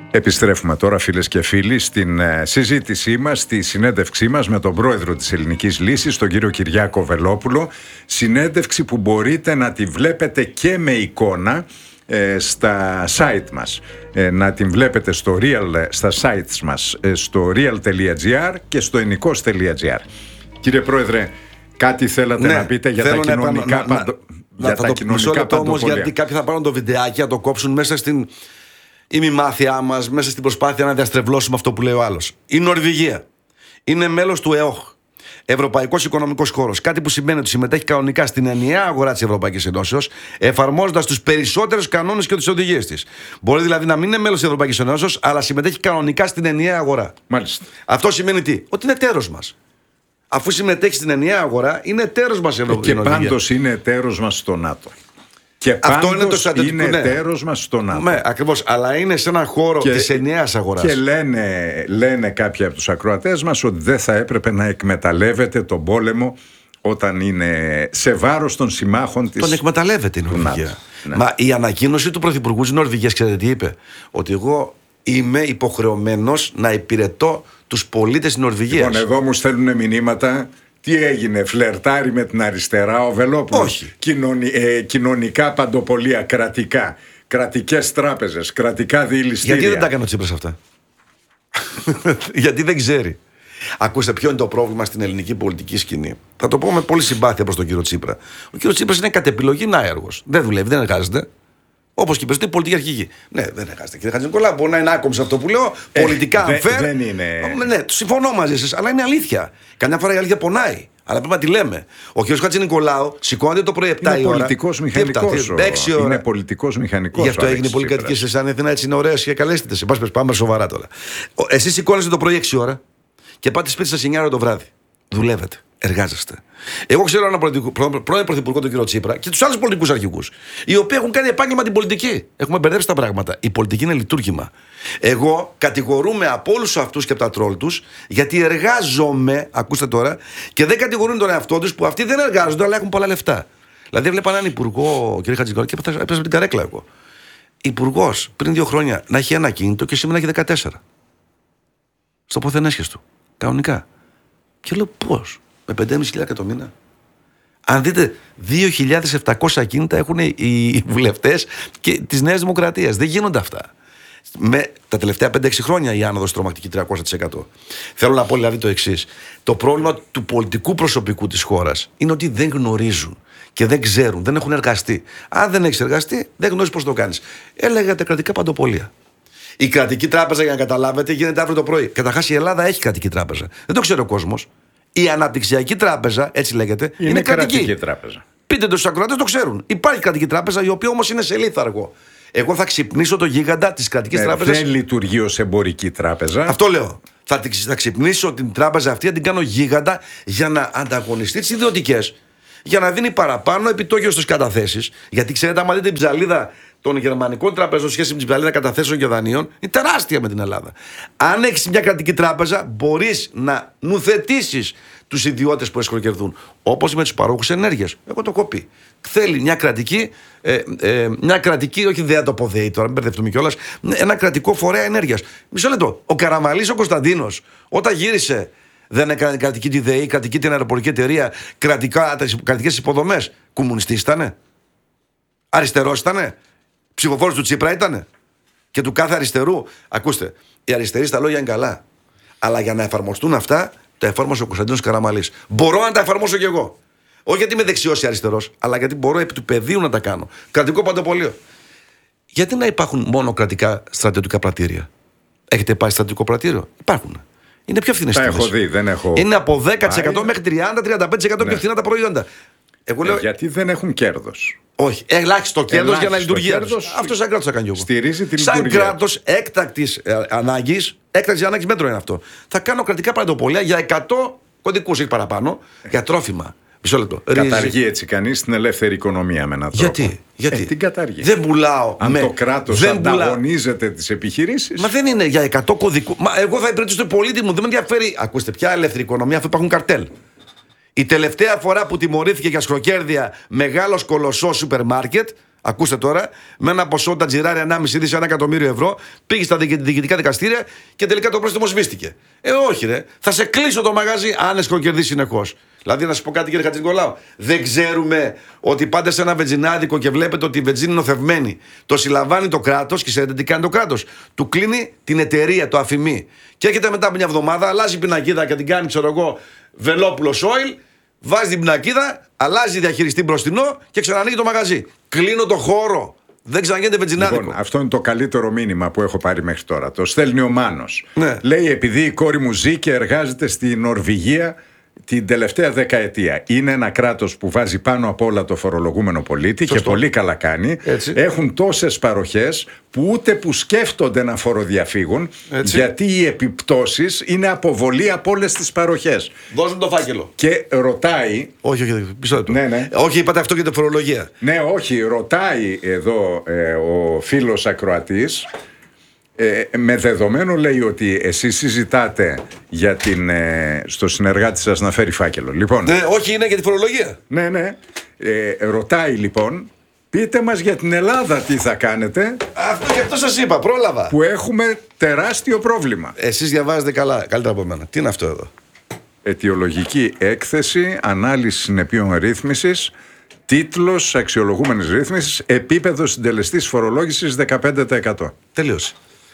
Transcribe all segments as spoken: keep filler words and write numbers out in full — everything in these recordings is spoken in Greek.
Επιστρέφουμε τώρα, φίλες και φίλοι, στην συζήτησή μας, στη συνέντευξή μας με τον πρόεδρο της Ελληνικής Λύσης, τον κύριο Κυριάκο Βελόπουλο. Συνέντευξη που μπορείτε να τη βλέπετε και με εικόνα ε, στα site μας. Ε, να την βλέπετε στο real, στα sites μας, ε, στο real.gr και στο ennikos.gr. Κύριε Πρόεδρε, κάτι θέλατε ναι, να πείτε για τα κοινωνικά να, παντο... να, για να, τα το, κοινωνικά παντοπολία? Γιατί κάποιοι θα πάρουν το βιντεάκι, να το κόψουν μέσα στην ημιμάθειά μας, μέσα στην προσπάθεια να διαστρεβλώσουμε αυτό που λέει ο άλλος. Η Νορβηγία είναι μέλος του ΕΟΧ, Ευρωπαϊκός Οικονομικός Χώρος. Κάτι που σημαίνει ότι συμμετέχει κανονικά στην ενιαία αγορά της Ευρωπαϊκής Ενώσεως, εφαρμόζοντας τους περισσότερους κανόνες και τις οδηγίες της. Μπορεί δηλαδή να μην είναι μέλος της Ευρωπαϊκής Ενώσεως, αλλά συμμετέχει κανονικά στην ενιαία αγορά. Μάλιστα. Αυτό σημαίνει τι? Ότι είναι εταίρος μας. Αφού συμμετέχει στην ενιαία αγορά, είναι εταίρος μας η Ευρωπαϊκή Ενώση. Και πάντως είναι εταίρος μας στο ΝΑΤΟ. Και αυτό είναι το στρατιωτικό. Είναι εταίρος μας στο ΝΑΤΟ. Ναι, ακριβώς. Αλλά είναι σε έναν χώρο και, της ενιαίας αγοράς. Και λένε, λένε κάποιοι από τους ακροατές μας ότι δεν θα έπρεπε να εκμεταλλεύεται τον πόλεμο όταν είναι σε βάρος των συμμάχων της. Τον εκμεταλλεύεται η Νορβηγία. Ναι. Μα η ανακοίνωση του Πρωθυπουργού της Νορβηγίας, ξέρετε τι είπε? Ότι εγώ είμαι υποχρεωμένος να υπηρετώ τους πολίτες της Νορβηγίας. Λοιπόν, εδώ μου στέλνουν μηνύματα. Τι έγινε, φλερτάρει με την αριστερά ο Βελόπουλος? Όχι. Κοινωνι, ε, κοινωνικά παντοπολία, κρατικά, κρατικές τράπεζες, κρατικά διελιστήρια. Γιατί δεν τα έκανε ο Τσίπρας αυτά? Γιατί δεν ξέρει. Ακούστε, ποιο είναι το πρόβλημα στην ελληνική πολιτική σκηνή? Θα το πω με πολύ συμπάθεια προς τον κύριο Τσίπρα. Ο κύριος Τσίπρας είναι κατ' επιλογή άεργος. Δεν δουλεύει, δεν εργάζεται. Όπως και η περισσότερη πολιτική αρχηγοί. Ναι, δεν εργάζεται. Κύριε Χατζηνικολάου, μπορεί να είναι άκομψο αυτό που λέω. Ε, πολιτικά δε, unfair. Δεν είναι. Ναι, συμφωνώ μαζί σας, αλλά είναι αλήθεια. Καμιά φορά η αλήθεια πονάει. Αλλά πρέπει να τη λέμε. Ο κ. Χατζηνικολάου σηκώνεται το πρωί επτά η ώρα. Πολιτικός μηχανικός. έξι ώρα. Είναι πολιτικός μηχανικός. Γι' αυτό έγινε πολύ κατοικία σε σαν Αθήνα, έτσι είναι ωραία και καλέστητε. Σε πάση πάμε σοβαρά τώρα. Εσείς σηκώνεστε το πρωί έξι ώρα και πάτε σπίτι σας εννιά ώρα το βράδυ. Δουλεύετε. Εργάζεστε. Εγώ ξέρω έναν πρώην πρωθυπουργό, τον κύριο Τσίπρα, και τους άλλους πολιτικούς αρχηγούς, οι οποίοι έχουν κάνει επάγγελμα την πολιτική. Έχουμε μπερδέψει τα πράγματα. Η πολιτική είναι λειτουργήμα. Εγώ κατηγορούμε από όλους αυτούς και από τα τρόλ τους, γιατί εργάζομαι, ακούστε τώρα, και δεν κατηγορούν τον εαυτό τους που αυτοί δεν εργάζονται, αλλά έχουν πολλά λεφτά. Δηλαδή, έβλεπα έναν υπουργό, κύριε Χατζηνικολάου, και έπεσα με την καρέκλα εγώ. Υπουργός πριν δύο χρόνια να έχει ένα κινητό και σήμερα έχει δεκατέσσερα. Στο ποθενέσχες του. Κανονικά. Και λέω πώς? Με πεντέμισι χιλιάδες το μήνα. Αν δείτε, δύο χιλιάδες επτακόσια ακίνητα έχουν οι βουλευτές και της Νέας Δημοκρατίας. Δεν γίνονται αυτά. Με τα τελευταία πέντε έξι χρόνια η άνοδος τρομακτική τριακόσια τοις εκατό. Θέλω να πω δηλαδή το εξής. Το πρόβλημα του πολιτικού προσωπικού της χώρας είναι ότι δεν γνωρίζουν και δεν ξέρουν, δεν έχουν εργαστεί. Αν δεν έχεις εργαστεί, δεν γνωρίζεις πώς το κάνεις. Έλεγα για τα κρατικά παντοπολία. Η κρατική τράπεζα, για να καταλάβετε, γίνεται αύριο το πρωί. Καταρχάς η Ελλάδα έχει κρατική τράπεζα. Δεν το ξέρει ο κόσμος. Η αναπτυξιακή τράπεζα, έτσι λέγεται, είναι, είναι κρατική. κρατική τράπεζα. Πείτε το στους ακροατές, το ξέρουν. Υπάρχει κρατική τράπεζα, η οποία όμως είναι σε λίθαργο. Εγώ θα ξυπνήσω το γίγαντα της κρατικής ναι, τράπεζας. Δεν λειτουργεί ως εμπορική τράπεζα. Αυτό λέω. Θα, θα ξυπνήσω την τράπεζα αυτή, να την κάνω γίγαντα για να ανταγωνιστεί τις ιδιωτικές. Για να δίνει παραπάνω επιτόκιο στις καταθέσεις. Γιατί ξέρετε, άμα δείτε την ψαλίδα των γερμανικών τραπεζών σχέση με την ψαλίδα καταθέσεων και δανείων, είναι τεράστια με την Ελλάδα. Αν έχεις μια κρατική τράπεζα, μπορείς να νουθετήσεις τους ιδιώτες που εσχροκερδούν. Όπως με τους παρόχους ενέργειας. Εγώ το έχω πει. Θέλει μια κρατική, ε, ε, μια κρατική, όχι δεν το πω ΔΕΗ τώρα, μην μπερδευτούμε κιόλας, ένα κρατικό φορέα ενέργειας. Μισό λεπτό. Ο Καραμαλής ο Κωνσταντίνος, όταν γύρισε, δεν έκανε κρατική τη ΔΕΗ, κρατική την αεροπορική εταιρεία, κρατικές υποδομές. Κομμουνιστής ήτανε? Αριστερός ήτανε? Ψηφοφόρος του Τσίπρα ήτανε? Και του κάθε αριστερού? Ακούστε, οι αριστεροί στα λόγια είναι καλά. Αλλά για να εφαρμοστούν αυτά, τα εφάρμοσε ο Κωνσταντίνος Καραμαλής. Μπορώ να τα εφαρμόσω κι εγώ. Όχι γιατί είμαι δεξιός ή αριστερός, αλλά γιατί μπορώ επί του πεδίου να τα κάνω. Κρατικό παντοπολείο. Γιατί να υπάρχουν μόνο κρατικά στρατιωτικά πρατήρια? Έχετε πάει στρατιωτικό πρατήριο? Υπάρχουν. Είναι πιο φθηνές τιμές. Τα έχω δει, δεν έχω. Είναι από δέκα τοις εκατό μέχρι τριάντα με τριάντα πέντε τοις εκατό ναι. πιο φθηνά τα προϊόντα. Εγώ λέω... ε, γιατί δεν έχουν κέρδος. Όχι, ελάχιστο κέρδος για να λειτουργεί. Κέρδος... Αυτό σαν κράτος θα κάνει εγώ. Στηρίζει την σαν λειτουργία. Σαν κράτος έκτακτης ε, ανάγκης, έκτακτης ανάγκης μέτρο είναι αυτό. Θα κάνω κρατικά παντοπολία για εκατό κωδικούς ή παραπάνω για τρόφιμα. Μισό λεπτό. Καταργεί έτσι κανείς την ελεύθερη οικονομία με έναν τρόπο. Γιατί, γιατί? Ε, την καταργεί. Δεν πουλάω. Αν με... το κράτος ανταγωνίζεται πουλά... τις επιχειρήσεις. Μα δεν είναι για εκατό κωδικούς. Μα εγώ θα υπηρετήσω τον πολίτη μου. Δεν με ενδιαφέρει. Ακούστε, ποια ελεύθερη οικονομία αφού υπάρχουν καρτέλ. Η τελευταία φορά που τιμωρήθηκε για σκροκέρδια μεγάλος κολοσσός σούπερ μάρκετ, Ακούστε τώρα, με ένα ποσό τα τζιράρει ενάμιση δισεκατομμύρια, ένα εκατομμύριο ευρώ, πήγε στα διοικητικά δικαστήρια και τελικά το πρόστιμο σβήστηκε. Ε, όχι, ρε. Θα σε κλείσω το μαγαζί αν εσχροκερδίσει συνεχώς. Δηλαδή, να σα πω κάτι, κύριε Χατζηνικολάου. Δεν ξέρουμε ότι πάτε σε ένα βενζινάδικο και βλέπετε ότι η βενζίνη είναι νοθευμένη. Το συλλαμβάνει το κράτος και ξέρετε τι κάνει το κράτος. Του κλείνει την εταιρεία, το αφημί. Και έρχεται μετά από μια εβδομάδα, αλλάζει πινακίδα και την κάνει, ξέρω εγώ, Βελόπουλος Oil. Βάζει την πινακίδα, αλλάζει διαχειριστή μπροστινό και ξανανοίγει το μαγαζί. Κλείνω το χώρο. Δεν ξαναγίνεται βενζινάδικο. Λοιπόν, αυτό είναι το καλύτερο μήνυμα που έχω πάρει μέχρι τώρα. Το στέλνει ο Μάνος. Ναι. Λέει, επειδή η κόρη μου ζει και εργάζεται στη Νορβηγία την τελευταία δεκαετία. Είναι ένα κράτος που βάζει πάνω απ' όλα το φορολογούμενο πολίτη. Σωστό. Και πολύ καλά κάνει. Έτσι. Έχουν τόσες παροχές που ούτε που σκέφτονται να φοροδιαφύγουν. Έτσι. Γιατί οι επιπτώσεις είναι αποβολή από όλες τις παροχές. Δώσ' μου το φάκελο. Και ρωτάει. Όχι, όχι, πίσω του. Ναι, ναι. Όχι, είπατε αυτό και την φορολογία. Ναι, όχι, ρωτάει εδώ ε, ο φίλος ακροατής. Ε, με δεδομένο, λέει, ότι εσείς συζητάτε για την, ε, στο συνεργάτη σας να φέρει φάκελο. Λοιπόν, ναι, όχι, είναι για τη φορολογία. Ναι, ναι. Ε, ρωτάει λοιπόν, πείτε μας για την Ελλάδα τι θα κάνετε. Αυτό και αυτό σας είπα, πρόλαβα. Που έχουμε τεράστιο πρόβλημα. Εσείς διαβάζετε καλά, καλύτερα από μένα. Τι είναι αυτό εδώ? Αιτιολογική έκθεση, ανάλυση συνεπείων ρύθμισης, τίτλος αξιολογούμενης ρύθμισης, επίπεδο συντελεστής φορολόγησης δεκαπέντε τοις εκατό. Τελείωσε.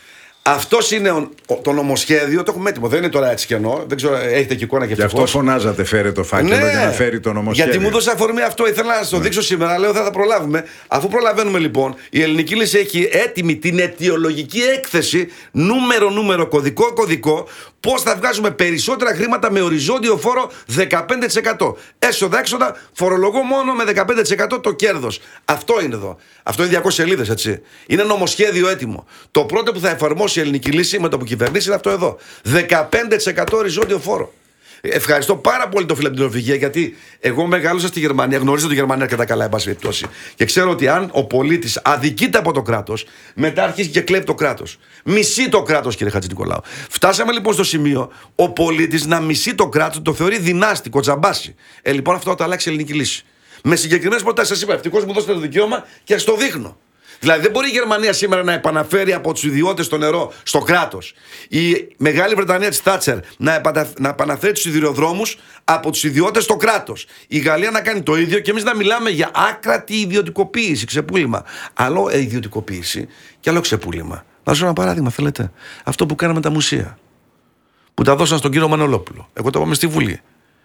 Αυτό είναι ο, ο, το νομοσχέδιο, το έχουμε έτοιμο. Δεν είναι τώρα έτσι κενό. Δεν ξέρω, έχετε και εικόνα και ευτυχώς. Γι' αυτό φωνάζατε, φέρε το φάκελο, ναι, για να φέρει το νομοσχέδιο. Γιατί μου δώσε αφορμή αυτό, ήθελα να σα το ναι. δείξω σήμερα. Λέω, θα τα προλάβουμε. Αφού προλαβαίνουμε λοιπόν, η Ελληνική Λύση έχει έτοιμη την αιτιολογική έκθεση, νούμερο, νούμερο, κωδικό, κωδικό, πώς θα βγάζουμε περισσότερα χρήματα με οριζόντιο φόρο δεκαπέντε τοις εκατό. Έσοδα-έξοδα, φορολογώ μόνο με δεκαπέντε τοις εκατό το κέρδος. Αυτό είναι εδώ. Αυτό είναι διακόσιες σελίδες, έτσι. Είναι νομοσχέδιο έτοιμο. Το πρώτο που θα εφαρμόσει η Ελληνική Λύση με το που κυβερνήσει είναι αυτό εδώ. δεκαπέντε τοις εκατό οριζόντιο φόρο. Ευχαριστώ πάρα πολύ το φίλο από την Νορβηγία, γιατί εγώ μεγάλωσα στη Γερμανία, γνωρίζω τη Γερμανία αρκετά καλά, εν πάση περιπτώσει. Και ξέρω ότι αν ο πολίτης αδικείται από το κράτος, μετά αρχίζει και κλέβει το κράτος. Μισεί το κράτος, κύριε Χατζηνικολάου. Φτάσαμε λοιπόν στο σημείο ο πολίτης να μισεί το κράτος, το θεωρεί δυνάστικο, τζαμπάσι. Ε, λοιπόν, αυτό θα το αλλάξει η Ελληνική Λύση. Με συγκεκριμένες προτάσεις, σας είπα, ευτυχώς μου δώσετε το δικαίωμα και στο δείχνω. Δηλαδή δεν μπορεί η Γερμανία σήμερα να επαναφέρει από τους ιδιώτες το νερό στο κράτος. Η Μεγάλη Βρετανία της Θάτσερ να, επανα... να επαναφέρει τους σιδηροδρόμους από τους ιδιώτες στο κράτος. Η Γαλλία να κάνει το ίδιο και εμείς να μιλάμε για άκρατη ιδιωτικοποίηση, ξεπούλημα. Άλλο ιδιωτικοποίηση και άλλο ξεπούλημα. Να σας δώσω ένα παράδειγμα, θέλετε. Αυτό που κάναμε τα μουσεία. Που τα δώσαν στον κύριο Μανολόπουλο. Εγώ το πάμε στη Βουλή.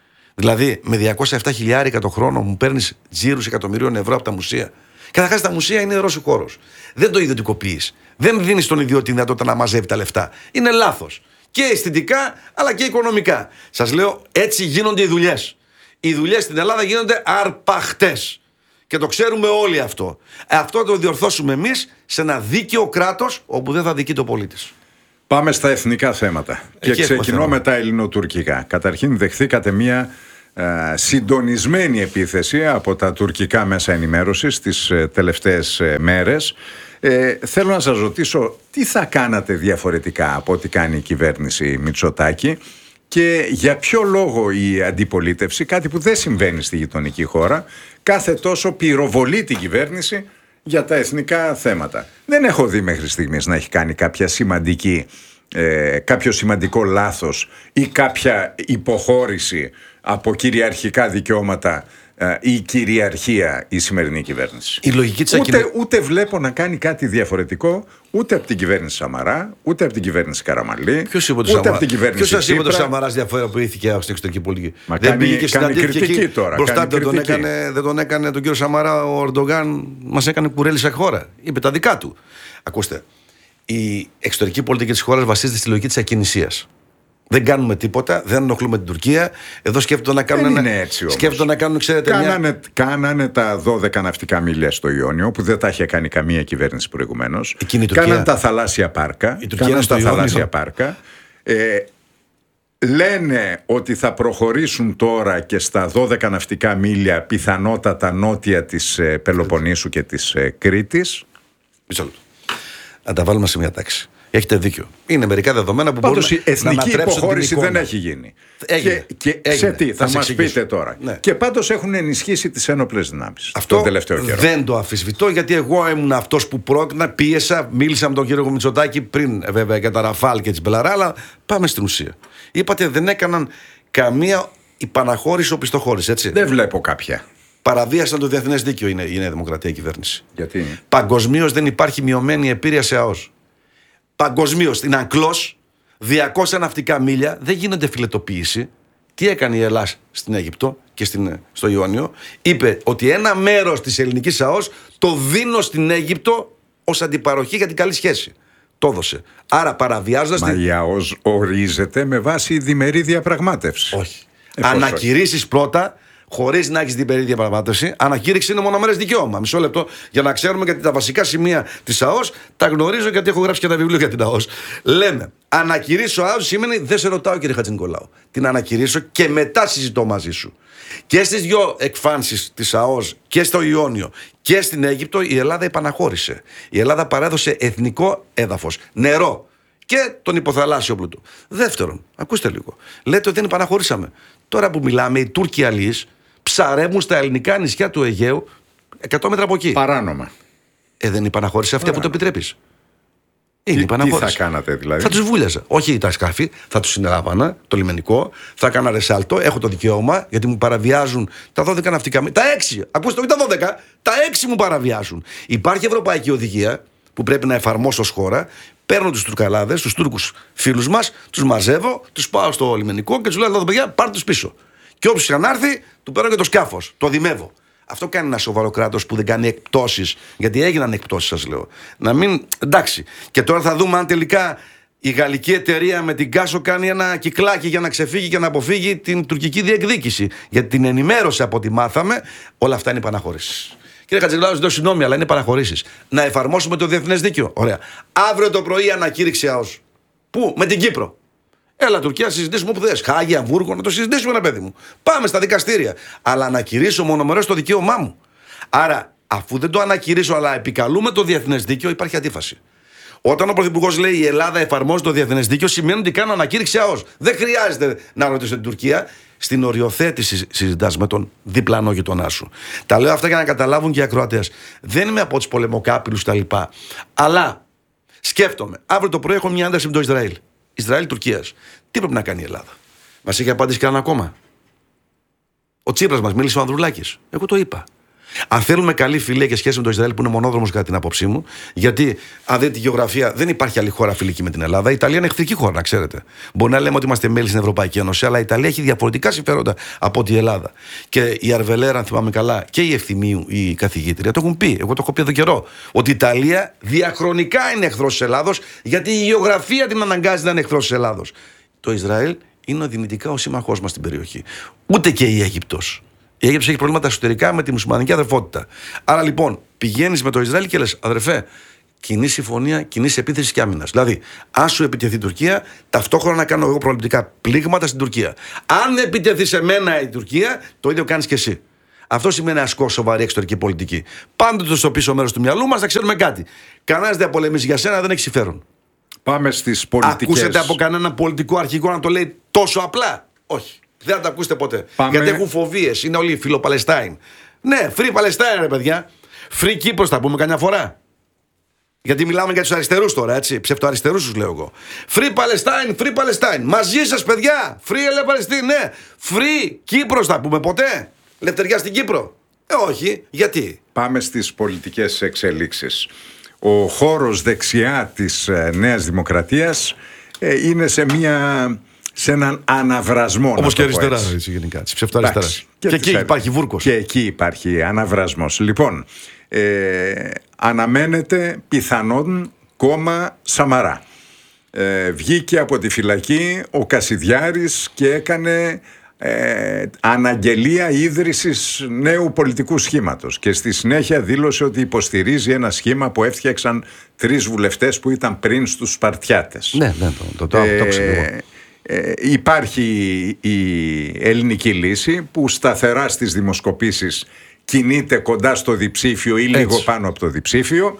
Δηλαδή με διακόσια επτά χιλιάρικα το χρόνο μου παίρνεις τζίρους εκατομμυρίων ευρώ από τα μουσεία. Καταρχάς τα μουσεία είναι νερός ο χώρος. Δεν το ιδιωτικοποιείς. Δεν δίνεις στον ιδιώτη τη δυνατότητα να μαζεύει τα λεφτά. Είναι λάθος. Και αισθητικά αλλά και οικονομικά. Σας λέω, έτσι γίνονται οι δουλειές. Οι δουλειές στην Ελλάδα γίνονται αρπαχτές. Και το ξέρουμε όλοι αυτό. Αυτό το διορθώσουμε εμείς σε ένα δίκαιο κράτος όπου δεν θα δικεί το πολίτης. Πάμε στα εθνικά θέματα. Εκεί και ξεκινώ με τα ελληνοτουρκικά. Καταρχήν δεχθήκατε μία Uh, συντονισμένη επίθεση από τα τουρκικά μέσα ενημέρωσης τις uh, τελευταίες uh, μέρες. Ε, θέλω να σας ρωτήσω τι θα κάνατε διαφορετικά από ό,τι κάνει η κυβέρνηση Μητσοτάκη και για ποιο λόγο η αντιπολίτευση, κάτι που δεν συμβαίνει στη γειτονική χώρα, κάθε τόσο πυροβολεί την κυβέρνηση για τα εθνικά θέματα. Δεν έχω δει μέχρι στιγμής να έχει κάνει κάποια σημαντική, ε, κάποιο σημαντικό λάθος ή κάποια υποχώρηση από κυριαρχικά δικαιώματα ή κυριαρχία η σημερινή κυβέρνηση. Η λογική της ούτε, ακινο... ούτε βλέπω να κάνει κάτι διαφορετικό ούτε από την κυβέρνηση Σαμαρά, ούτε από την κυβέρνηση Καραμανλή, Ποιος είπε ούτε από την κυβέρνηση Ποιος σας είπε ότι ο Σαμαράς διαφοροποιήθηκε στην εξωτερική πολιτική? Μα δεν κάνει, πήγε και κάνει κριτική τώρα. Μπροστά κάνει δεν, κριτική. Τον έκανε, δεν τον έκανε τον κύριο Σαμαρά ο Ερντογάν, μας έκανε κουρέλι σαν χώρα. Είπε τα δικά του. Ακούστε, η εξωτερική πολιτική της χώρας βασίζεται στη λογική της ακινησίας. Δεν κάνουμε τίποτα, δεν ενοχλούμε την Τουρκία. Εδώ σκέφτονται να κάνουν. Δεν είναι έτσι όμως. Σκέφτονται να κάνουν, ξέρετε. Κάνανε, μια... κάνανε τα δώδεκα ναυτικά μίλια στο Ιόνιο, που δεν τα είχε κάνει καμία κυβέρνηση προηγουμένως. Κάνανε τα θαλάσσια πάρκα. Η Τουρκία είναι στο τα Ιόνιο. θαλάσσια πάρκα. Ε, λένε ότι θα προχωρήσουν τώρα και στα δώδεκα ναυτικά μίλια, πιθανότατα νότια της ε, Πελοποννήσου και της ε, Κρήτης. Μισό λεπτό. Να τα βάλουμε σε μια τάξη. Έχετε δίκιο. Είναι μερικά δεδομένα που Πάντως μπορούν η εθνική να ανατρέψουν υποχώρηση την εικόνα. δεν έχει γίνει. Έγινε. Και, και Έγινε. σε τι, θα, θα μας πείτε τώρα. Ναι. Και πάντως έχουν ενισχύσει τις ένοπλες δυνάμεις Αυτό τον τελευταίο καιρό. Δεν το αμφισβητώ, γιατί εγώ ήμουν αυτός που πρότεινα, πίεσα, μίλησα με τον κύριο Μητσοτάκη πριν βέβαια για τα Ραφάλ και τις Μπελαρά, αλλά πάμε στην ουσία. Είπατε δεν έκαναν καμία υπαναχώρηση οπισθοχώρηση, έτσι. Δεν βλέπω κάποια. Παραβίασαν το διεθνές δίκαιο είναι η Νέα Δημοκρατία κυβέρνηση. Γιατί? Παγκοσμίως δεν υπάρχει μειωμένη επίρρεια σε ΑΟΣ. Παγκοσμίως στην Αγκλός διακόσια ναυτικά μίλια δεν γίνονται φιλετοποίηση. Τι έκανε η Ελλάδα στην Αίγυπτο και στην, στο Ιόνιο? Είπε ότι ένα μέρος της ελληνικής ΑΟΣ το δίνω στην Αίγυπτο ως αντιπαροχή για την καλή σχέση. Το έδωσε. Άρα παραβιάζοντας. Μα την... η ΑΟΣ ορίζεται με βάση διμερή διαπραγμάτευση. Όχι. Εφόσον. Ανακηρύσεις πρώτα, χωρίς να έχεις διμερή διαπραγμάτευση. Ανακήρυξη είναι μονομερές δικαίωμα. Μισό λεπτό για να ξέρουμε, γιατί τα βασικά σημεία της ΑΟΣ τα γνωρίζω, γιατί έχω γράψει και ένα βιβλίο για την ΑΟΣ. Λέμε, ανακηρύσω ΑΟΣ σημαίνει δεν σε ρωτάω, κύριε Χατζηνικολάου. Την ανακηρύσω και μετά συζητώ μαζί σου. Και στις δύο εκφάνσεις της ΑΟΣ και στο Ιόνιο και στην Αίγυπτο η Ελλάδα επαναχώρησε. Η Ελλάδα παρέδωσε εθνικό έδαφος, νερό και τον υποθαλάσσιο πλούτο. Δεύτερον, ακούστε λίγο. Λέτε ότι δεν επαναχωρήσαμε. Τώρα που μιλάμε, οι Τούρκοι αλείς ψαρεύουν στα ελληνικά νησιά του Αιγαίου εκατό μέτρα από εκεί. Παράνομα. Ε, δεν υπαναχώρησε αυτή που το επιτρέπεις. Είναι Τι, υπαναχώρηση. τι θα κάνατε δηλαδή? Θα τους βούλιαζα. Όχι τα σκάφη, θα τους συνέλαβανα, το λιμενικό, θα έκανα ρεσάλτο, έχω το δικαίωμα, γιατί μου παραβιάζουν τα δώδεκα ναυτικά μίλια. Τα έξι, ακούστε, όχι τα δώδεκα, τα έξι μου παραβιάζουν. Υπάρχει ευρωπαϊκή οδηγία που πρέπει να εφαρμόσω ως χώρα. Παίρνω τους Τουρκαλάδες, τους Τούρκους φίλους μας, τους μαζεύω, τους πάω στο λιμενικό και τους λέω: εδώ παιδιά, πάρτε τους πίσω. Και όποιος ξανάρθει, του παίρνω και το σκάφος, το δημεύω. Αυτό κάνει ένα σοβαρό κράτος που δεν κάνει εκπτώσεις. Γιατί έγιναν εκπτώσεις, σας λέω. Να μην. Εντάξει. Και τώρα θα δούμε αν τελικά η γαλλική εταιρεία με την Κάσο κάνει ένα κυκλάκι για να ξεφύγει και να αποφύγει την τουρκική διεκδίκηση. Γιατί την ενημέρωσε από ό,τι μάθαμε, όλα αυτά είναι επαναχώρηση. Κύριε Χατζηλάου, ζητώ συγγνώμη, αλλά είναι παραχωρήσεις. Να εφαρμόσουμε το διεθνές δίκαιο. Ωραία. Αύριο το πρωί ανακήρυξη ΑΟΣ. Πού? Με την Κύπρο. Έλα, Τουρκία, συζητήσουμε όπου θες. Χάγη, Αμβούργο, να το συζητήσουμε, ένα παιδί μου. Πάμε στα δικαστήρια. Αλλά ανακηρύσω μονομερώς το δικαίωμά μου. Άρα, αφού δεν το ανακηρύσω, αλλά επικαλούμε το διεθνές δίκαιο, υπάρχει αντίφαση. Όταν ο Πρωθυπουργός λέει η Ελλάδα εφαρμόζει το διεθνές δίκαιο, σημαίνει ότι κάνω ανακήρυξη ΑΟΣ. Δεν χρειάζεται να ρωτήσω την Τουρκία. Στην οριοθέτηση συζητάς με τον διπλανό γειτονά σου. Τα λέω αυτά για να καταλάβουν και οι ακροατές. Δεν είμαι από τους πολεμοκάπηλους κτλ. Αλλά σκέφτομαι, αύριο το πρωί έχω μια ένταση με το Ισραήλ. Ισραήλ-Τουρκίας. Τι πρέπει να κάνει η Ελλάδα? Μας έχει απαντήσει κανένα ακόμα? Ο Τσίπρας μας μίλησε, ο Ανδρουλάκης. Εγώ το είπα. Αν θέλουμε καλή φιλία και σχέση με το Ισραήλ, που είναι μονόδρομος κατά την άποψή μου, γιατί αν δείτε τη γεωγραφία, δεν υπάρχει άλλη χώρα φιλική με την Ελλάδα. Η Ιταλία είναι εχθρική χώρα, να ξέρετε. Μπορεί να λέμε ότι είμαστε μέλη στην Ευρωπαϊκή Ένωση, αλλά η Ιταλία έχει διαφορετικά συμφέροντα από τη Ελλάδα. Και η Αρβελέρα, αν θυμάμαι καλά, και η Ευθυμίου, η καθηγήτρια, το έχουν πει. Εγώ το έχω πει εδώ καιρό. Ότι η Ιταλία διαχρονικά είναι εχθρός της Ελλάδος, γιατί η γεωγραφία την αναγκάζει να είναι εχθρός της Ελλάδος. Το Ισραήλ είναι δυνητικά ο σύμμαχός μας στην περιοχή. Ούτε και η Αίγυπτος. Η Αίγυπτος έχει προβλήματα εσωτερικά με τη μουσουλμανική αδερφότητα. Άρα λοιπόν πηγαίνεις με το Ισραήλ και λες: αδερφέ, κοινή συμφωνία, κοινή επίθεση και άμυνας. Δηλαδή, αν σου επιτεθεί η Τουρκία, ταυτόχρονα να κάνω εγώ προληπτικά πλήγματα στην Τουρκία. Αν επιτεθεί σε μένα η Τουρκία, το ίδιο κάνεις και εσύ. Αυτό σημαίνει ασκώ σοβαρή εξωτερική πολιτική. Πάντοτε στο πίσω μέρος του μυαλού μας να ξέρουμε κάτι. Κανένας δεν πολεμήσει για σένα, δεν έχει συμφέρον. Πάμε στις πολιτικές. Ακούσετε από κανένα πολιτικό αρχηγό να το λέει τόσο απλά? Όχι. Δεν θα τα ακούσετε ποτέ. Πάμε... Γιατί έχουν φοβίες. Είναι όλοι φιλοπαλαιστάιν. Ναι, free Palestine, ρε παιδιά. Free Κύπρος θα πούμε καμιά φορά. Γιατί μιλάμε για τους αριστερούς τώρα, έτσι. Ψευτοαριστερούς τους λέω εγώ. Free Palestine, free Palestine. Μαζί σας, παιδιά. Free Palestine, ναι. Free Κύπρος θα πούμε ποτέ? Λευτεριά στην Κύπρο? Ε, όχι. Γιατί? Πάμε στις πολιτικές εξελίξεις. Ο χώρος δεξιά της ε, Νέας Δημοκρατίας ε, είναι σε μια... σε έναν αναβρασμό. Όπως και αριστερά, έτσι, γενικά. Της ψευτοαριστεράς. Και, και εκεί υπάρχει βούρκος. Και εκεί υπάρχει αναβρασμός. Λοιπόν, ε, αναμένεται πιθανόν κόμμα Σαμαρά. Ε, βγήκε από τη φυλακή ο Κασιδιάρης και έκανε ε, αναγγελία ίδρυσης νέου πολιτικού σχήματος. Και στη συνέχεια δήλωσε ότι υποστηρίζει ένα σχήμα που έφτιαξαν τρεις βουλευτές που ήταν πριν στους Σπαρτιάτες. Ναι, ναι, το, το, το, ε, το ξέρω. Ε, υπάρχει η ελληνική λύση που σταθερά στις δημοσκοπήσεις κινείται κοντά στο διψήφιο ή λίγο πάνω από το διψήφιο,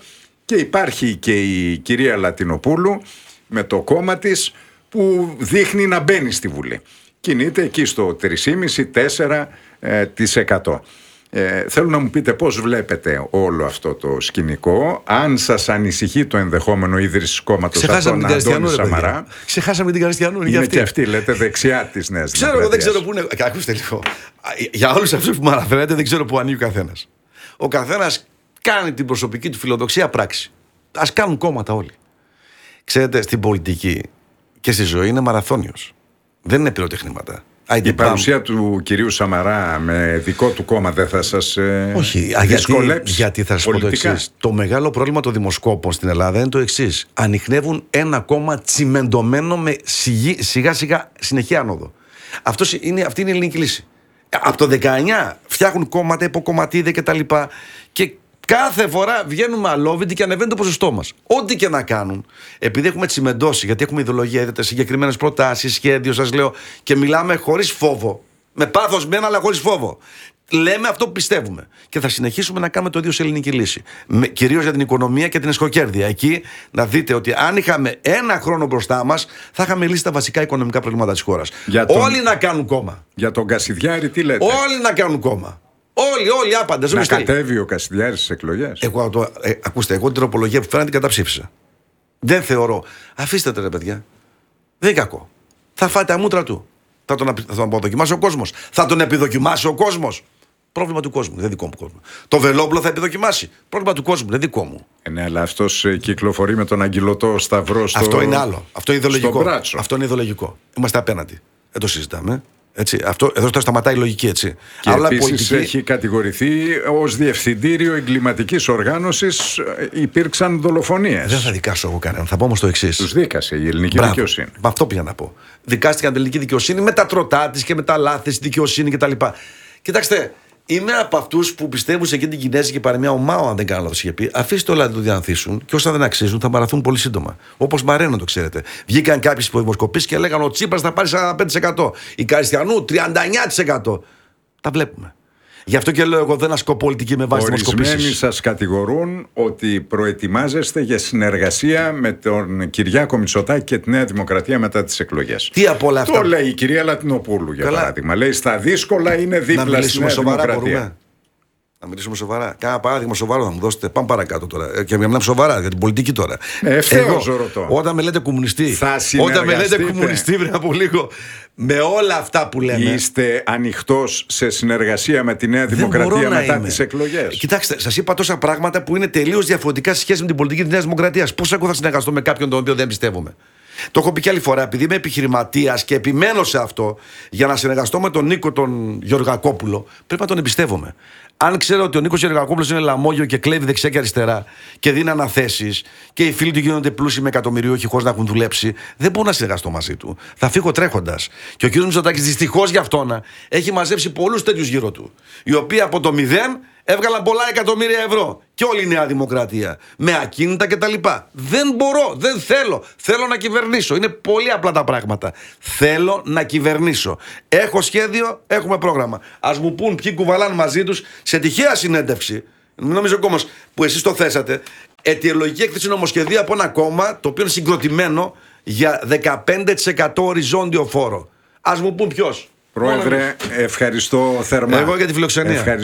Και υπάρχει και η κυρία Λατινοπούλου με το κόμμα της που δείχνει να μπαίνει στη Βουλή. Κινείται εκεί στο τρία κόμμα πέντε με τέσσερα τοις εκατό. Ε, θέλω να μου πείτε πώς βλέπετε όλο αυτό το σκηνικό, αν σας ανησυχεί το ενδεχόμενο ίδρυσης κόμματος από τον Αντώνη Σαμαρά. Ξεχάσαμε την Καριστιανού. Είναι και αυτή, λέτε, δεξιά της Νέας Δημοκρατίας. Ξέρω, εγώ δεν ξέρω πού είναι. Ακούστε λίγο. Για όλους αυτούς που μου αναφέρετε, δεν ξέρω πού ανοίγει ο καθένας. Ο καθένας κάνει την προσωπική του φιλοδοξία πράξη. Ας κάνουν κόμματα όλοι. Ξέρετε, στην πολιτική και στη ζωή είναι μαραθώνιος. Δεν είναι πυροτεχνήματα. Η παρουσία του κυρίου Σαμαρά με δικό του κόμμα δεν θα σας ε, Όχι, δυσκολέψει? Γιατί, γιατί θα σας πω το εξής. Το μεγάλο πρόβλημα των δημοσκόπων στην Ελλάδα είναι το εξής. Ανιχνεύουν ένα κόμμα τσιμεντωμένο με σιγά σιγά συνεχή άνοδο. Αυτός είναι, αυτή είναι η ελληνική λύση. Από το δεκαεννιά φτιάχνουν κόμματα, υποκομματίδια κτλ. Και κάθε φορά βγαίνουμε αλόβητοι και ανεβαίνει το ποσοστό μας. Ό,τι και να κάνουν, επειδή έχουμε τσιμεντώσει, γιατί έχουμε ιδεολογία, είδατε, συγκεκριμένες προτάσεις, σχέδιο, σας λέω, και μιλάμε χωρίς φόβο. Με πάθος μένα, αλλά χωρίς φόβο. Λέμε αυτό που πιστεύουμε. Και θα συνεχίσουμε να κάνουμε το ίδιο σε ελληνική λύση. Κυρίως για την οικονομία και την εσχοκέρδεια. Εκεί να δείτε ότι αν είχαμε ένα χρόνο μπροστά μας, θα είχαμε λύσει τα βασικά οικονομικά προβλήματα της χώρας. Τον... Όλοι να κάνουν κόμμα. Για τον Κασιδιάρη, τι λέτε? Όλοι να κάνουν κόμμα. Όλοι, όλοι άπαντες. Να κατέβει ο Κασιδιάρης στις εκλογές. Εγώ, το, ε, ακούστε, εγώ την τροπολογία που φέραν την καταψήφισα. Δεν θεωρώ. Αφήστε το, ρε παιδιά. Δεν είναι κακό. Θα φάει τα μούτρα του. Θα τον, θα τον αποδοκιμάσει ο κόσμος. Θα τον επιδοκιμάσει ο κόσμος. Πρόβλημα του κόσμου, δεν δικό μου κόσμο. Το Βελόπουλο θα επιδοκιμάσει. Πρόβλημα του κόσμου, δεν δικό μου. Ε, ναι, αλλά αυτός κυκλοφορεί με τον αγγυλωτό σταυρό στο. Αυτό είναι άλλο. Αυτό είναι ιδεολογικό. Αυτό είναι ιδεολογικό. Είμαστε απέναντι. Δεν το συζητάμε. Έτσι, αυτό, εδώ τώρα σταματάει η λογική, έτσι. Και επίσης πολιτική... έχει κατηγορηθεί ως διευθυντήριο εγκληματικής οργάνωσης, υπήρξαν δολοφονίες. Δεν θα δικάσω εγώ κανέναν. Θα πω όμως το εξής. Τους δίκασε η ελληνική Μπράβο. δικαιοσύνη. Με αυτό πήγα να πω. Δικάστηκαν την ελληνική δικαιοσύνη με τα τροτά της και με τα λάθη στη δικαιοσύνη κτλ. Κοιτάξτε, είμαι από αυτούς που πιστεύουν σε εκείνη την κινέζικη παροιμία, ο Μάο, αν δεν κάνω λάθος, είχε πει: αφήστε όλα να το διανθίσουν και όσα δεν αξίζουν θα μαραθούν πολύ σύντομα. Όπως Μαρένο, το ξέρετε. Βγήκαν κάποιες υποδημοσκοπήσεις και λέγανε: ο Τσίπρας θα πάρει σαράντα πέντε τοις εκατό. Η Καριστιανού τριάντα εννέα τοις εκατό. Τα βλέπουμε. Γι' αυτό και λέω: εγώ δεν ασκώ πολιτική με βάση δημοσκοπήσεις. Ορισμένοι σας κατηγορούν ότι προετοιμάζεστε για συνεργασία με τον Κυριάκο Μητσοτάκη και τη Νέα Δημοκρατία μετά τις εκλογές. Τι από όλα αυτά. Το λέει η κυρία Λατινοπούλου, για Καλά. παράδειγμα. Λέει: στα δύσκολα είναι δίπλα στη Νέα Δημοκρατία. Μπορούμε. Να μιλήσουμε σοβαρά. Κάνα παράδειγμα σοβαρό να μου δώσετε. Πάμε παρακάτω τώρα. Και μιλάμε σοβαρά για την πολιτική τώρα. Ευθέως ρωτώ. Όταν με λέτε κομμουνιστή. Όταν με λέτε κομμουνιστή πριν από λίγο. Με όλα αυτά που λέμε. Είστε ανοιχτός σε συνεργασία με τη Νέα Δημοκρατία μετά τις εκλογές? Κοιτάξτε, σας είπα τόσα πράγματα που είναι τελείως διαφορετικά σε σχέση με την πολιτική της Νέας Δημοκρατίας. Πώς εγώ θα συνεργαστώ με κάποιον τον οποίο δεν πιστεύομαι? Το έχω πει και άλλη φορά, επειδή είμαι επιχειρηματίας και επιμένω σε αυτό, για να συνεργαστώ με τον Νίκο τον Γεωργακόπουλο, πρέπει να τον εμπιστεύομαι. Αν ξέρω ότι ο Νίκος Γεωργακόπουλος είναι λαμόγιο και κλέβει δεξιά και αριστερά και δίνει αναθέσεις και οι φίλοι του γίνονται πλούσιοι με εκατομμυριούχοι χωρίς να έχουν δουλέψει, δεν μπορώ να συνεργαστώ μαζί του. Θα φύγω τρέχοντας. Και ο κ. Μητσοτάκης δυστυχώς για αυτόν έχει μαζέψει πολλούς τέτοιους γύρω του, οι οποίοι από το μηδέν έβγαλαν πολλά εκατομμύρια ευρώ. Και όλη η Νέα Δημοκρατία. Με ακίνητα κτλ. Δεν μπορώ, δεν θέλω. Θέλω να κυβερνήσω. Είναι πολύ απλά τα πράγματα. Θέλω να κυβερνήσω. Έχω σχέδιο, έχουμε πρόγραμμα. Ας μου πούν ποιοι κουβαλάνε μαζί τους σε τυχαία συνέντευξη. Μην νομίζω ακόμα που εσείς το θέσατε. Αιτιολογική έκθεση νομοσχεδίου από ένα κόμμα το οποίο είναι συγκροτημένο για δεκαπέντε τοις εκατό οριζόντιο φόρο. Ας μου πούν ποιος. Πρόεδρε, ευχαριστώ θερμά. Εγώ για τη φιλοξενία.